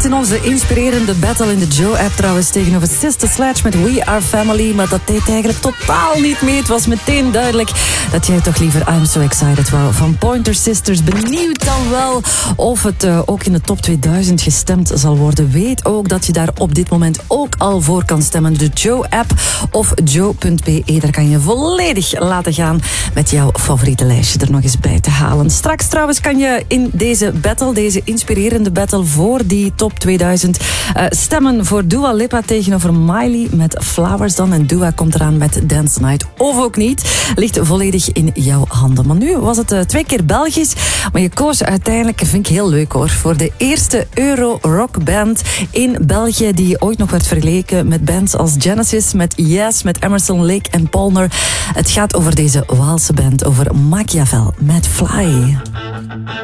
wint in onze inspirerende battle in de Joe-app trouwens tegenover Sister Sledge met We Are Family. Maar dat deed eigenlijk totaal niet mee. Het was meteen duidelijk dat jij toch liever I'm So Excited wou van Pointer Sisters. Benieuwd dan wel of het ook in de top 2000 gestemd zal worden. Weet ook dat je daar op dit moment ook al voor kan stemmen. De Joe-app of joe.be. Daar kan je volledig laten gaan met jouw favoriete lijstje er nog eens bij te halen. Straks trouwens kan je in deze battle, deze inspirerende battle voor die top 2000 stemmen voor Dua Lipa tegenover Miley met Flowers dan. En Dua komt eraan met Dance Night. Of ook niet. Ligt volledig in jouw handen. Maar nu was het 2 keer Belgisch. Maar je koos uiteindelijk, vind ik heel leuk hoor, voor de eerste Euro-rockband in België die ooit nog werd vergeleken met bands als Genesis, met Yes, met Emerson, Lake en Palmer. Het gaat over deze Waalse band, over Machiavel met Fly.